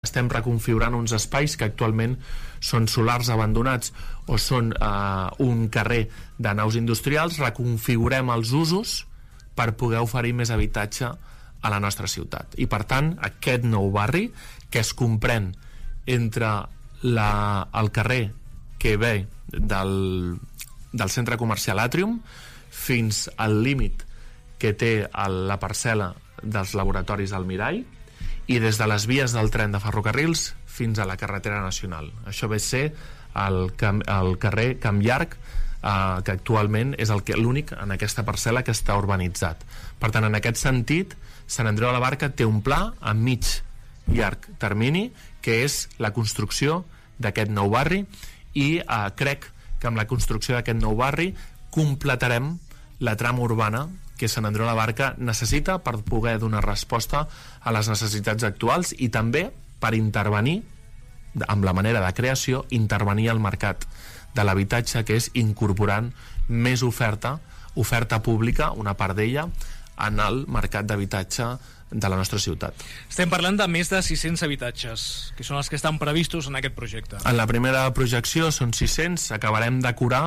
estem reconfigurant uns espais que actualment són solars abandonats o són un carrer de naus industrials. Reconfigurem els usos per poder oferir més habitatge a la nostra ciutat. I per tant, aquest nou barri, que es comprèn entre el carrer que ve del centre comercial Atrium fins al límit que té la parcel·la dels laboratoris Almirall, i des de les vies del tren de ferrocarrils fins a la carretera nacional. Això ve a ser el carrer Camp Llarg, que actualment és l'únic en aquesta parcel·la que està urbanitzat. Per tant, en aquest sentit, Sant Andreu de la Barca té un pla a mig llarg termini, que és la construcció d'aquest nou barri, i crec que amb la construcció d'aquest nou barri completarem la trama urbana que Sant Andreu de la Barca necessita per poder donar resposta a les necessitats actuals i també per intervenir, amb la manera de creació, intervenir al mercat de l'habitatge, que és incorporant més oferta pública, una part d'ella, en el mercat d'habitatge de la nostra ciutat. Estem parlant de més de 600 habitatges, que són els que estan previstos en aquest projecte. En la primera projecció són 600, acabarem d'acorar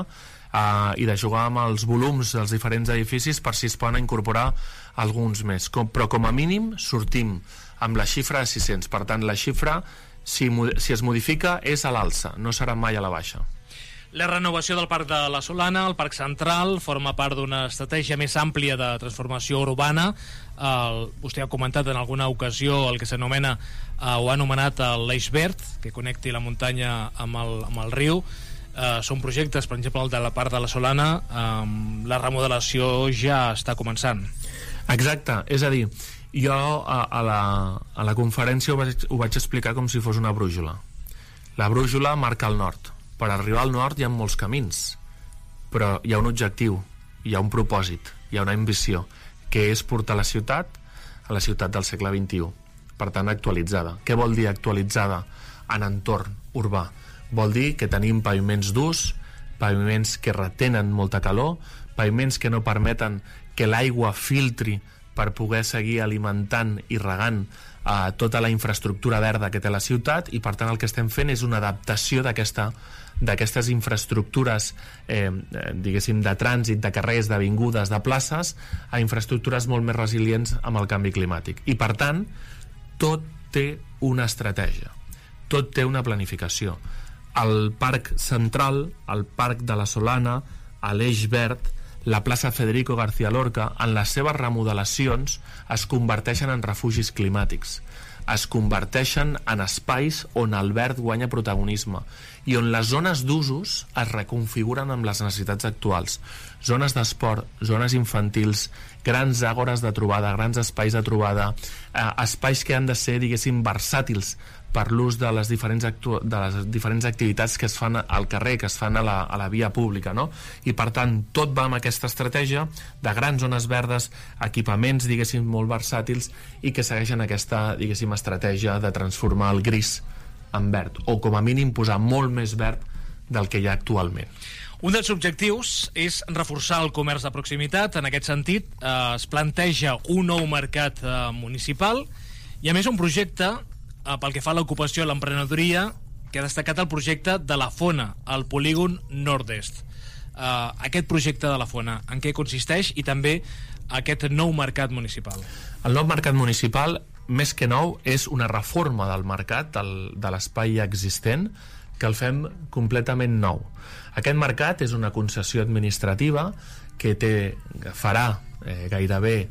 i de jugar amb els volums dels diferents edificis per si es poden incorporar alguns més, però com a mínim sortim amb la xifra de 600. Per tant, la xifra, si es modifica, és a l'alça, no serà mai a la baixa. La renovació del Parc de la Solana, el Parc Central, forma part d'una estratègia més àmplia de transformació urbana. Vostè ha comentat en alguna ocasió el que s'anomena, o ha anomenat l'Eix Verd, que connecti la muntanya amb el riu. Són projectes, per exemple, el de la Parc de la Solana, la remodelació ja està començant. Exacte, és a dir, jo a la conferència ho vaig explicar com si fos una brújula. La brújula marca el nord. Per arribar al nord hi ha molts camins, però hi ha un objectiu, hi ha un propòsit, hi ha una ambició, que és portar la ciutat a la ciutat del segle XXI. Per tant, actualitzada. Què vol dir actualitzada en entorn urbà? Vol dir que tenim paviments durs, paviments que retenen molta calor, paviments que no permeten que l'aigua filtri per poder seguir alimentant i regant tota la infraestructura verda que té la ciutat, i per tant el que estem fent és una adaptació d'aquestes infraestructures diguéssim de trànsit, de carrers, d'avingudes, de places, a infraestructures molt més resilients amb el canvi climàtic. I per tant, tot té una estratègia, tot té una planificació. El Parc Central, el Parc de la Solana, l'Eix Verd, la plaça Federico García Lorca, en les seves remodelacions es converteixen en refugis climàtics, es converteixen en espais on el verd guanya protagonisme i on les zones d'usos es reconfiguren amb les necessitats actuals. Zones d'esport, zones infantils, grans àgores de trobada, grans espais de trobada, espais que han de ser, diguéssim, versàtils per l'ús de les diferents activitats que es fan al carrer, que es fan a la via pública, no? I per tant, tot va amb aquesta estratègia de grans zones verdes, equipaments, diguéssim, molt versàtils, i que segueixen aquesta, diguéssim, estratègia de transformar el gris en verd, o com a mínim posar molt més verd del que hi ha actualment. Un dels objectius és reforçar el comerç de proximitat. En aquest sentit, es planteja un nou mercat municipal i, a més, un projecte pel que fa a l'ocupació i l'emprenedoria, que ha destacat el projecte de la Fona, el polígon nord-est. Aquest projecte de la Fona, en què consisteix, i també aquest nou mercat municipal? El nou mercat municipal, més que nou, és una reforma del mercat, de l'espai existent, que el fem completament nou. Aquest mercat és una concessió administrativa que farà gairebé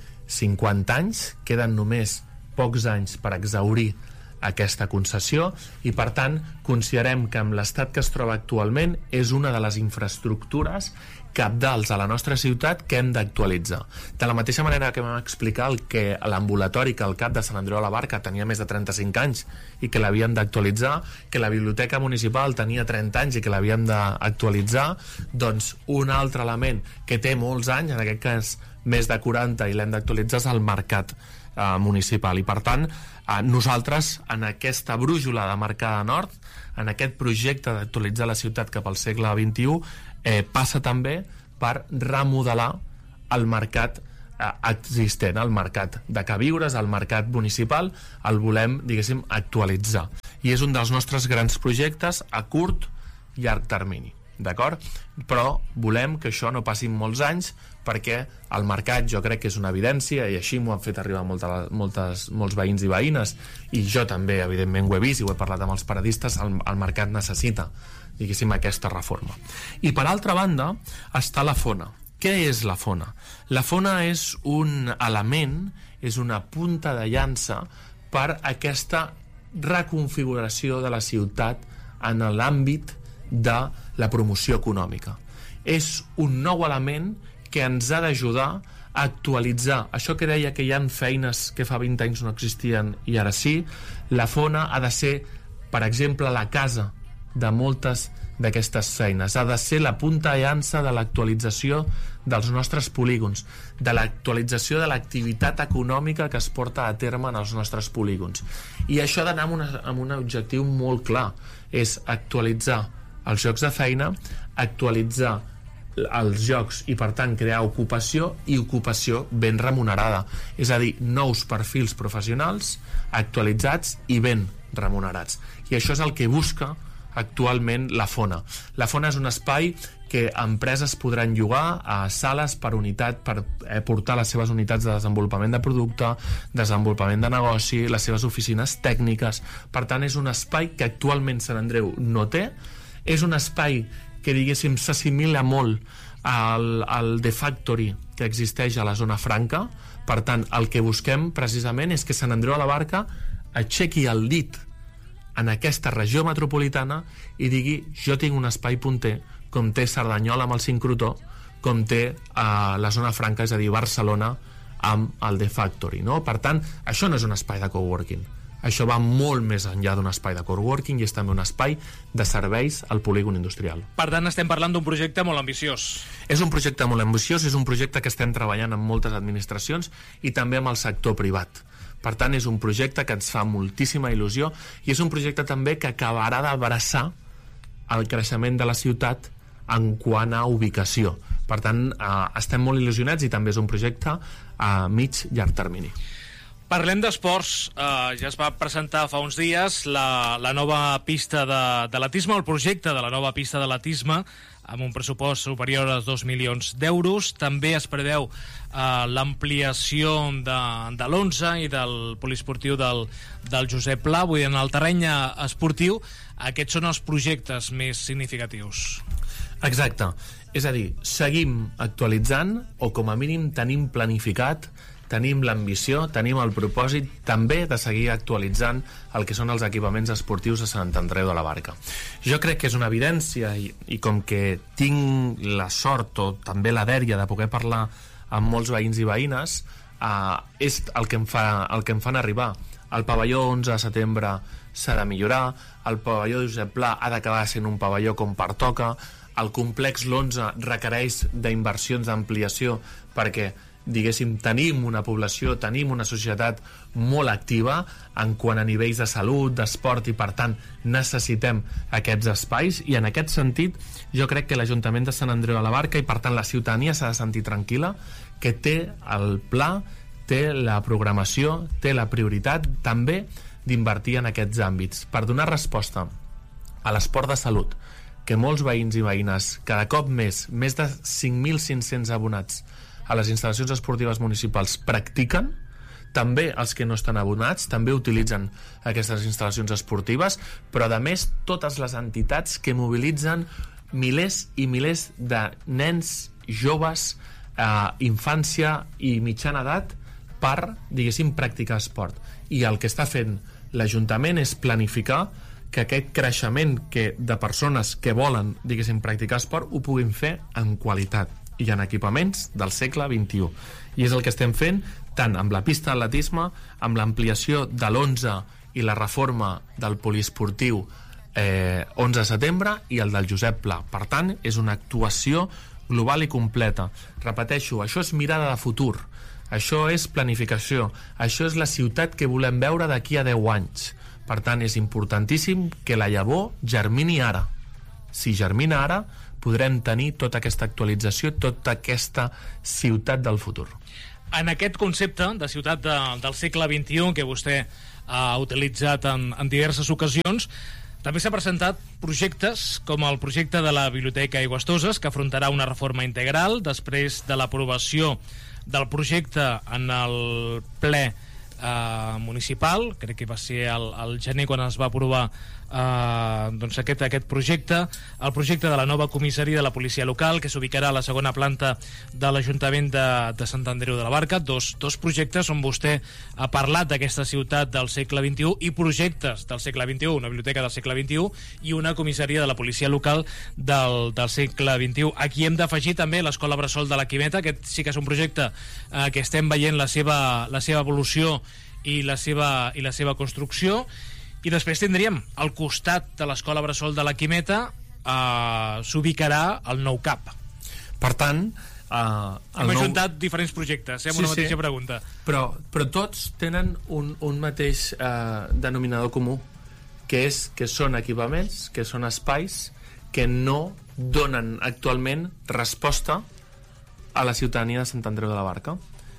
50 anys, queden només pocs anys per exhaurir aquesta concessió, i per tant considerem que amb l'estat que es troba actualment és una de les infraestructures cabdals a la nostra ciutat que hem d'actualitzar. De la mateixa manera que vam explicar que l'ambulatori, que el CAP de Sant Andreu de la Barca tenia més de 35 anys i que l'havíem d'actualitzar, que la biblioteca municipal tenia 30 anys i que l'havíem d'actualitzar, doncs un altre element que té molts anys, en aquest cas més de 40, i l'hem d'actualitzar, és el mercat municipal. I per tant, nosaltres en aquesta brújula de marcar de nord, en aquest projecte d'actualitzar la ciutat cap al segle XXI, passa també per remodelar el mercat existent, el mercat de queviures, el mercat municipal, el volem, diguéssim, actualitzar. i és un dels nostres grans projectes a curt i llarg termini, d'acord? Però volem que això no passi molts anys, perquè el mercat, jo crec que és una evidència, i així m'ho han fet arribar molts veïns i veïnes, i jo també, evidentment, ho he vist i ho he parlat amb els paradistes, el mercat necessita, diguéssim, aquesta reforma. I per altra banda està la Fona. Què és la Fona? La Fona és un element, és una punta de llança per aquesta reconfiguració de la ciutat en l'àmbit de la promoció econòmica. És un nou element que ens ha d'ajudar a actualitzar això que deia que hi ha feines que fa 20 anys no existien i ara sí. La Fona ha de ser, per exemple, la casa de moltes d'aquestes feines, ha de ser la punta de llança de l'actualització dels nostres polígons, de l'actualització de l'activitat econòmica que es porta a terme en els nostres polígons. I això ha d'anar amb un objectiu molt clar, és actualitzar els llocs de feina, actualitzar els llocs i per tant crear ocupació, i ocupació ben remunerada, és a dir, nous perfils professionals actualitzats i ben remunerats, i això és el que busca actualment la Fona. La Fona és un espai que empreses podran llogar a sales per unitat, per portar les seves unitats de desenvolupament de producte, desenvolupament de negoci, les seves oficines tècniques. Per tant, és un espai que actualment Sant Andreu no té, és un espai que, diguéssim, s'assimila molt al The Factory que existeix a la zona franca. Per tant, el que busquem precisament és que Sant Andreu de la Barca aixequi el dit en aquesta regió metropolitana i digui: jo tinc un espai punter, com té Cerdanyola amb el sincrotó, com té a la zona franca, és a dir, Barcelona, amb el The Factory, no? Per tant, això no és un espai de coworking, això va molt més enllà d'un espai de coworking i és també un espai de serveis al polígon industrial. Per tant, estem parlant d'un projecte molt ambiciós. És un projecte molt ambiciós, és un projecte que estem treballant amb moltes administracions i també amb el sector privat. Per tant, és un projecte que ens fa moltíssima il·lusió i és un projecte també que acabarà d'abraçar el creixement de la ciutat en quant a ubicació. Per tant, estem molt il·lusionats i també és un projecte a mig llarg termini. Parlem d'esports. Ja es va presentar fa uns dies la nova pista d'atletisme, el projecte de la nova pista d'atletisme, amb un pressupost superior als 2 milions d'euros. També es preveu l'ampliació de l'11 i del poliesportiu del Josep Pla. Vull dir, en el terreny esportiu, aquests són els projectes més significatius. Exacte. És a dir, seguim actualitzant, o com a mínim tenim planificat, tenim l'ambició, tenim el propòsit també de seguir actualitzant el que són els equipaments esportius a Sant Andreu de la Barca. Jo crec que és una evidència i com que tinc la sort o també la dèria de poder parlar amb molts veïns i veïnes, és el que em fan arribar. El pavelló 11 de setembre s'ha de millorar, el pavelló de Josep Pla ha d'acabar sent un pavelló com pertoca, el complex l'11 requereix d'inversions d'ampliació perquè, diguéssim, tenim una població, tenim una societat molt activa en quant a nivells de salut, d'esport, i per tant necessitem aquests espais, i en aquest sentit jo crec que l'Ajuntament de Sant Andreu de la Barca, i per tant la ciutadania, s'ha de sentir tranquil·la que té el pla, té la programació, té la prioritat també d'invertir en aquests àmbits per donar resposta a l'esport de salut, que molts veïns i veïnes, cada cop més de 5.500 abonats a les instal·lacions esportives municipals practiquen, també els que no estan abonats també utilitzen aquestes instal·lacions esportives, però a més totes les entitats que mobilitzen milers i milers de nens, joves, infància i mitjana edat per, diguéssim, practicar esport. I el que està fent l'Ajuntament és planificar que aquest creixement de persones que volen, diguéssim, practicar esport ho puguin fer en qualitat i en equipaments del segle XXI. I és el que estem fent tant amb la pista d'atletisme, amb l'ampliació de l'11 i la reforma del poliesportiu 11 de setembre i el del Josep Pla. Per tant, és una actuació global i completa. Repeteixo, això és mirada de futur, això és planificació, això és la ciutat que volem veure d'aquí a 10 anys. Per tant, és importantíssim que la llavor germini ara. Si germina ara, podrem tenir tota aquesta actualització, tota aquesta ciutat del futur. En aquest concepte de ciutat del segle XXI que vostè ha utilitzat en diverses ocasions, també s'ha presentat projectes com el projecte de la Biblioteca Aigües-Toses, que afrontarà una reforma integral després de l'aprovació del projecte en el ple municipal. Crec que va ser al gener quan es va aprovar doncs aquest projecte. El projecte de la nova comissaria de la policia local, que s'ubicarà a la segona planta de l'Ajuntament de Sant Andreu de la Barca. Dos projectes on vostè ha parlat d'aquesta ciutat del segle XXI i projectes del segle XXI, una biblioteca del segle XXI i una comissaria de la policia local del segle XXI. Aquí hem d'afegir també l'Escola Bressol de la Quimeta. Aquest sí que és un projecte que estem veient la seva evolució i la seva construcció. I després tindríem al costat de l'Escola Bressol de la Quimeta s'ubicarà el nou CAP. Per tant, hem ajuntat diferents projectes amb una mateixa pregunta, però tots tenen un mateix denominador comú, que són equipaments, que són espais que no donen actualment resposta a la ciutadania de Sant Andreu de la Barca.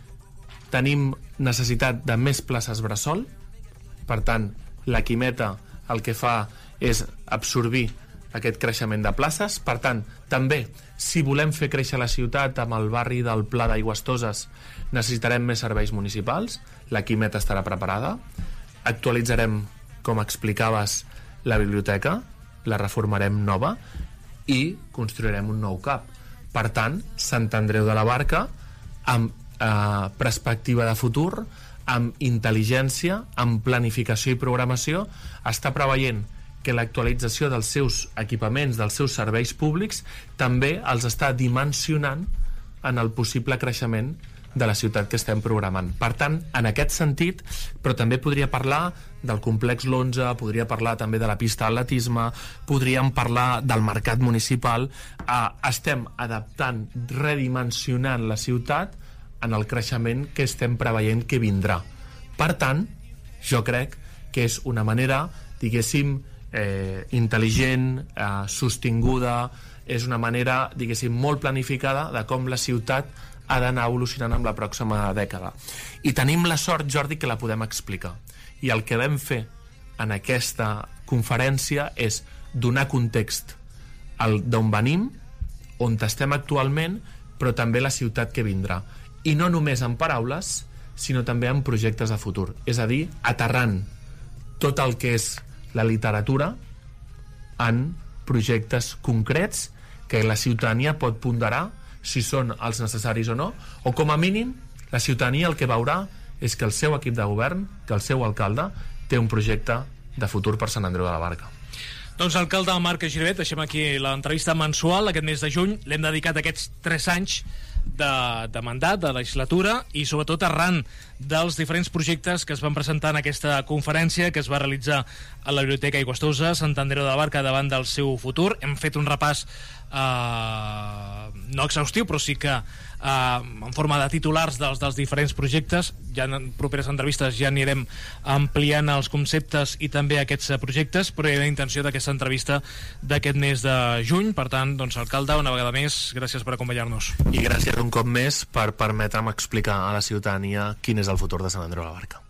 Tenim necessitat de més places bressol, per tant la Quimeta el que fa és absorbir aquest creixement de places. Per tant, també, si volem fer créixer la ciutat amb el barri del Pla d'Aigües-Toses, necessitarem més serveis municipals. La Quimeta estarà preparada. Actualitzarem, com explicaves, la biblioteca, la reformarem nova i construirem un nou CAP. Per tant, Sant Andreu de la Barca, amb perspectiva de futur, amb intel·ligència, amb planificació i programació, està preveient que l'actualització dels seus equipaments, dels seus serveis públics, també els està dimensionant en el possible creixement de la ciutat que estem programant. Per tant, en aquest sentit, però també podria parlar del complex l'11, podria parlar també de la pista d'atletisme, podríem parlar del mercat municipal. Estem adaptant, redimensionant la ciutat en el creixement que estem preveient que vindrà. Per tant, jo crec que és una manera, diguéssim, intel·ligent, sostinguda, és una manera, diguéssim, molt planificada de com la ciutat ha d'anar evolucionant amb la pròxima dècada. I tenim la sort, Jordi, que la podem explicar. I el que vam fer en aquesta conferència és donar context d'on venim, on estem actualment, però també la ciutat que vindrà. I no només en paraules, sinó també en projectes de futur. És a dir, aterrant tot el que és la literatura en projectes concrets que la ciutadania pot ponderar si són els necessaris o no, o com a mínim la ciutadania el que veurà és que el seu equip de govern, que el seu alcalde té un projecte de futur per Sant Andreu de la Barca. Doncs alcalde Marc Giribet, deixem aquí l'entrevista mensual aquest mes de juny. L'hem dedicat a aquests 3 anys de mandat, de legislatura, i sobretot arran dels diferents projectes que es van presentar en aquesta conferència que es va realitzar a la Biblioteca Aigües-Toses, Sant Andreu de la Barca, davant del seu futur. Hem fet un repàs no exhaustiu, però sí que en forma de titulars dels diferents projectes. Ja en properes entrevistes ja anirem ampliant els conceptes i també aquests projectes, però hi ha la intenció d'aquesta entrevista d'aquest mes de juny. Per tant, doncs, alcalde, una vegada més, gràcies per acompanyar-nos. I gràcies un cop més per permetre'm explicar a la ciutadania quin és el futur de Sant Andreu de la Barca.